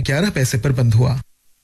11 पर बंद हुआ।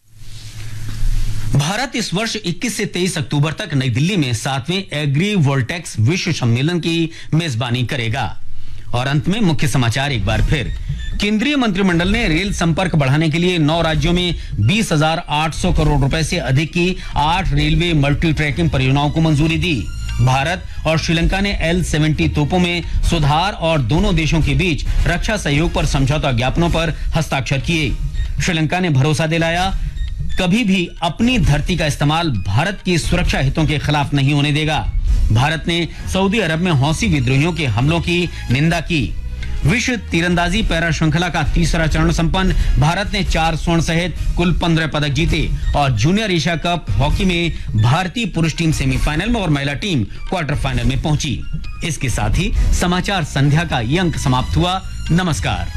भारत इस वर्ष 21 से 23 अक्टूबर तक नई दिल्ली में 7वें एग्री वोल्टेक्स विश्व सम्मेलन की मेजबानी करेगा। और अंत में मुख्य समाचार एक बार फिर। केंद्रीय मंत्रिमंडल ने रेल संपर्क बढ़ाने के लिए 9 राज्यों में 20,800 करोड़ रुपए से अधिक की 8 रेलवे मल्टी ट्रैकिंग परियोजनाओं को मंजूरी दी। भारत और श्रीलंका ने L-70 तोपों में सुधार और दोनों देशों के बीच रक्षा सहयोग पर समझौता ज्ञापनों पर हस्ताक्षर किए। श्रीलंका ने भरोसा दिलाया कभी भी अपनी धरती का इस्तेमाल भारत की सुरक्षा हितों के खिलाफ नहीं होने देगा। भारत ने सऊदी अरब में हौसी विद्रोहियों के हमलों की निंदा की। विश्व तीरंदाजी पैरा श्रृंखला का तीसरा चरण संपन्न। भारत ने 4 स्वर्ण सहित कुल 15 पदक जीते और जूनियर एशिया कप हॉकी में भारतीय पुरुष टीम सेमीफाइनल में और महिला टीम क्वार्टर फाइनल में पहुंची। इसके साथ ही समाचार संध्या का ये अंक समाप्त हुआ। नमस्कार।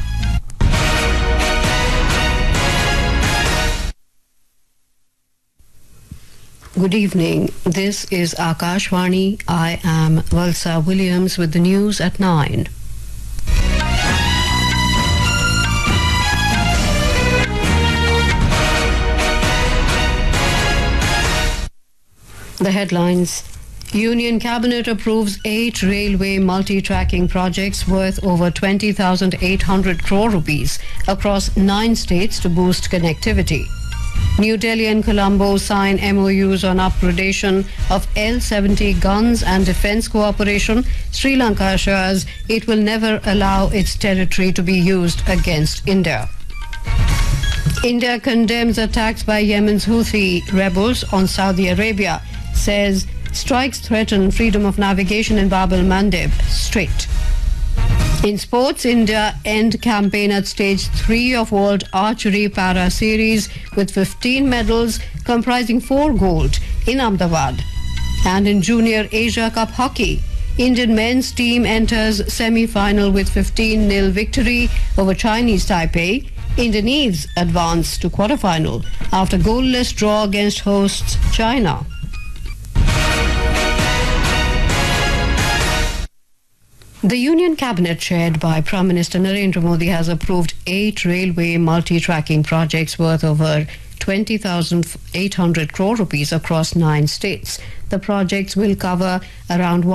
Good evening. This is Akashvani. I am Valsa Williams with the news at 9. The headlines. Union Cabinet approves 8 railway multi-tracking projects worth over 20,800 crore rupees across 9 states to boost connectivity. New Delhi and Colombo sign MOUs on upgradation of L-70 guns and defense cooperation. Sri Lanka assures it will never allow its territory to be used against India. India condemns attacks by Yemen's Houthi rebels on Saudi Arabia, says strikes threaten freedom of navigation in Bab el-Mandeb Strait. In sports, India end campaign at stage 3 of World Archery Para Series with 15 medals comprising 4 gold in Ahmedabad. And in Junior Asia Cup Hockey, Indian men's team enters semi-final with 15-0 victory over Chinese Taipei. Indians advance to quarter-final after goalless draw against hosts China. The Union Cabinet, chaired by Prime Minister Narendra Modi, has approved 8 railway multi-tracking projects worth over 20,800 crore rupees across 9 states. The projects will cover around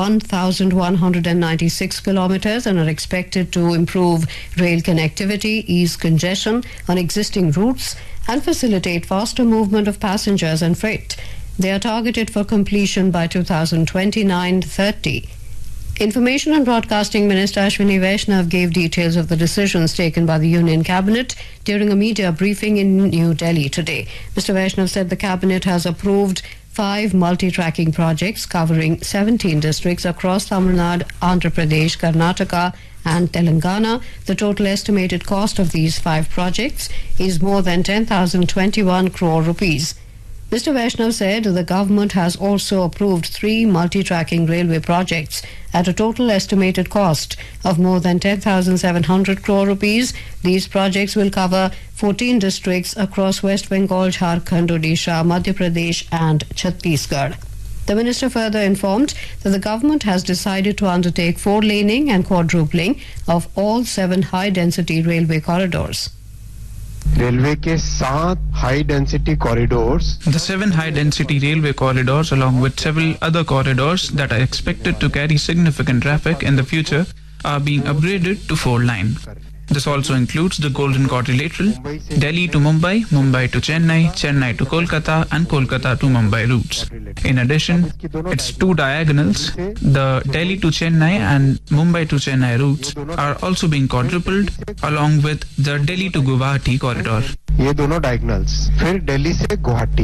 1,196 kilometers and are expected to improve rail connectivity, ease congestion on existing routes, and facilitate faster movement of passengers and freight. They are targeted for completion by 2029-30. Information and Broadcasting Minister Ashwini Vaishnav gave details of the decisions taken by the Union Cabinet during a media briefing in New Delhi today. Mr. Vaishnav said the Cabinet has approved 5 multi-tracking projects covering 17 districts across Tamil Nadu, Andhra Pradesh, Karnataka and Telangana. The total estimated cost of these 5 projects is more than 10,021 crore rupees. Mr. Vaishnav said the government has also approved 3 multi-tracking railway projects at a total estimated cost of more than 10,700 crore rupees. These projects will cover 14 districts across West Bengal, Jharkhand, Odisha, Madhya Pradesh and Chhattisgarh. The minister further informed that the government has decided to undertake 4-laning and quadrupling of all 7 high-density railway corridors. Railway के 7 high density corridors. The 7 high density railway corridors, along with several other corridors that are expected to carry significant traffic in the future, are being upgraded to 4-line. This also includes the Golden Quadrilateral, Delhi to Mumbai, Mumbai to Chennai, Chennai to Kolkata and Kolkata to Mumbai routes. In addition, its 2 diagonals, the Delhi to Chennai and Mumbai to Chennai routes, are also being quadrupled along with the Delhi to Guwahati corridor. ये दोनों diagonals, फिर दिल्ली से Guwahati.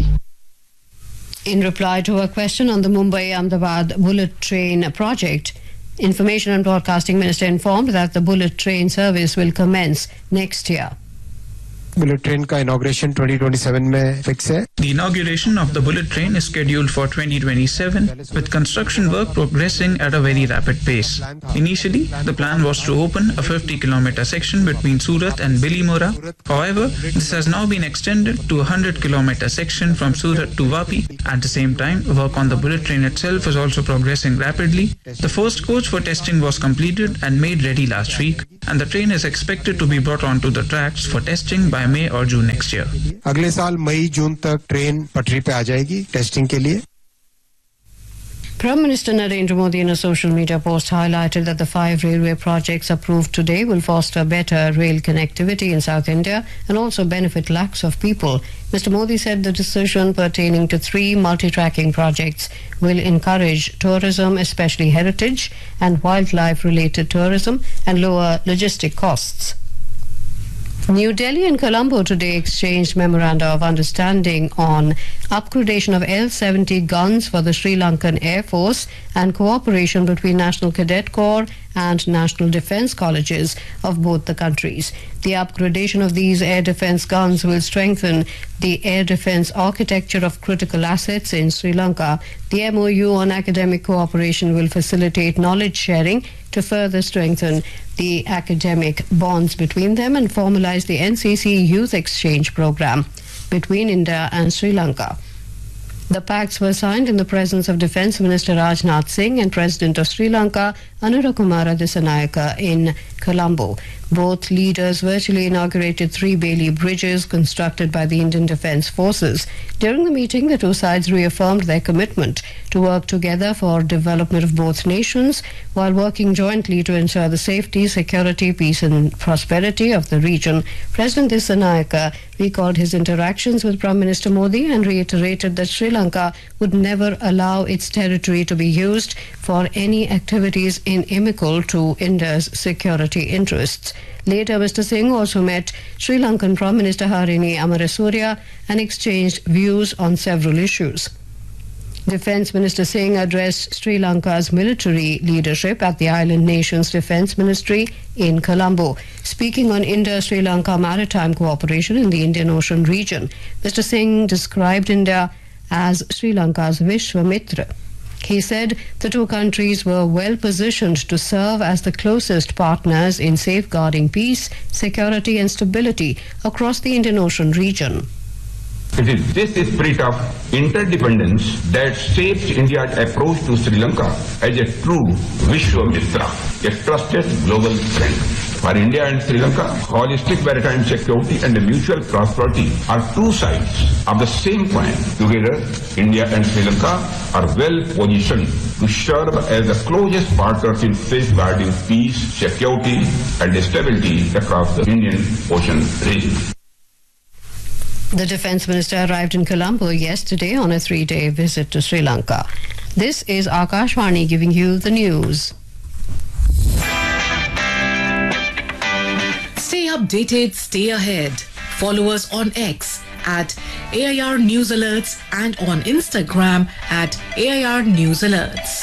In reply to a question on the Mumbai-Ahmedabad bullet train project, Information and Broadcasting Minister informed that the bullet train service will commence next year. Bullet train का inauguration 2027 में fix है. The inauguration of the bullet train is scheduled for 2027 with construction work progressing at a very rapid pace. Initially, the plan was to open a 50-kilometer section between Surat and Bilimora. However, this has now been extended to a 100-kilometer section from Surat to Vapi. At the same time, work on the bullet train itself is also progressing rapidly. The first coach for testing was completed and made ready last week, and the train is expected to be brought onto the tracks for testing by by May or June next year. अगले साल मई जून तक train पटरी पे आ जाएगी testing के लिए. Prime Minister Narendra Modi in a social media post highlighted that the 5 railway projects approved today will foster better rail connectivity in South India and also benefit lakhs of people. Mr. Modi said the decision pertaining to 3 multi-tracking projects will encourage tourism, especially heritage and wildlife-related tourism, and lower logistic costs. New Delhi and Colombo today exchanged memoranda of understanding on upgradation of L-70 guns for the Sri Lankan Air Force and cooperation between National Cadet Corps and National Defence Colleges of both the countries. The upgradation of these air defence guns will strengthen the air defence architecture of critical assets in Sri Lanka. The MOU on academic cooperation will facilitate knowledge sharing to further strengthen the academic bonds between them and formalize the NCC Youth Exchange Program between India and Sri Lanka. The pacts were signed in the presence of Defence Minister Rajnath Singh and President of Sri Lanka Anurakumara Dissanayaka in Colombo. Both leaders virtually inaugurated 3 Bailey bridges constructed by the Indian Defence Forces. During the meeting, the two sides reaffirmed their commitment to work together for development of both nations while working jointly to ensure the safety, security, peace and prosperity of the region. President Dissanayaka recalled his interactions with Prime Minister Modi and reiterated that Sri Lanka would never allow its territory to be used for any activities inimical to India's security interests. Later, Mr. Singh also met Sri Lankan Prime Minister Harini Amarasuriya and exchanged views on several issues. Defence Minister Singh addressed Sri Lanka's military leadership at the island nation's Defence Ministry in Colombo. Speaking on India-Sri Lanka maritime cooperation in the Indian Ocean region, Mr. Singh described India as Sri Lanka's Vishwamitra. He said the two countries were well positioned to serve as the closest partners in safeguarding peace, security and stability across the Indian Ocean region. It is this spirit of interdependence that shapes India's approach to Sri Lanka as a true Vishwamitra, a trusted global friend. For India and Sri Lanka, holistic maritime security and mutual prosperity are two sides of the same coin. Together, India and Sri Lanka are well positioned to serve as the closest partners in safeguarding peace, security and stability across the Indian Ocean region. The Defence Minister arrived in Colombo yesterday on a 3-day visit to Sri Lanka. This is Akashvani giving you the news. Stay updated, stay ahead. Follow us on X at AIR News Alerts and on Instagram at AIR News Alerts.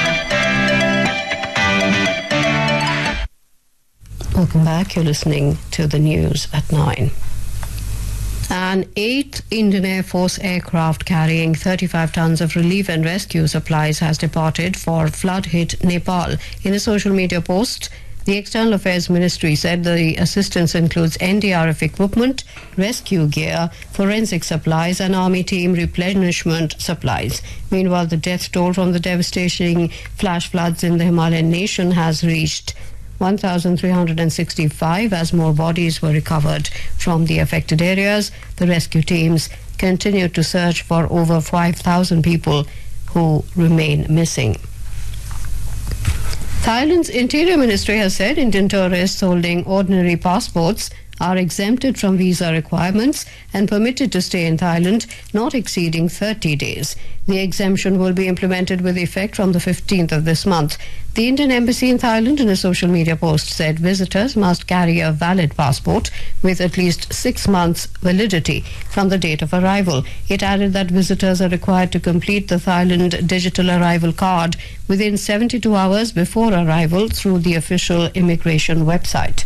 Welcome back. You're listening to the news at 9. An 8th Indian Air Force aircraft carrying 35 tons of relief and rescue supplies has departed for flood-hit Nepal. In a social media post, the External Affairs Ministry said the assistance includes NDRF equipment, rescue gear, forensic supplies and army team replenishment supplies. Meanwhile, the death toll from the devastating flash floods in the Himalayan nation has reached 1,365 as more bodies were recovered from the affected areas. The rescue teams continue to search for over 5,000 people who remain missing. Thailand's Interior Ministry has said Indian tourists holding ordinary passports are exempted from visa requirements and permitted to stay in Thailand not exceeding 30 days. The exemption will be implemented with effect from the 15th of this month. The Indian Embassy in Thailand in a social media post said visitors must carry a valid passport with at least 6 months validity from the date of arrival. It added that visitors are required to complete the Thailand digital arrival card within 72 hours before arrival through the official immigration website.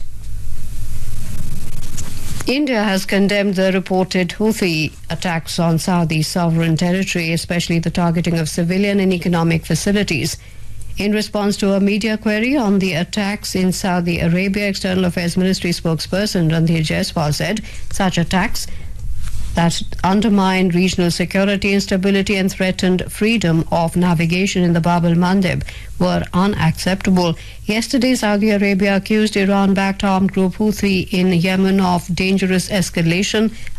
India has condemned the reported Houthi attacks on Saudi sovereign territory, especially the targeting of civilian and economic facilities. In response to a media query on the attacks in Saudi Arabia, External Affairs Ministry spokesperson Randhir Jaiswal said such attacks that undermined regional security and stability and threatened freedom of navigation in the Bab el-Mandeb were unacceptable. Yesterday, Saudi Arabia accused Iran-backed armed group Houthi in Yemen of dangerous escalation